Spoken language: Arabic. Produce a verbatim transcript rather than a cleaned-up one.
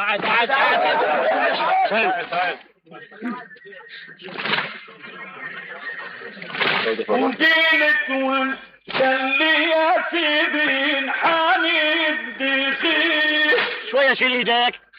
قاعد قاعد قاعد وجيلك وخلي يا سيدي نحاني بدي شوية شيل ايدك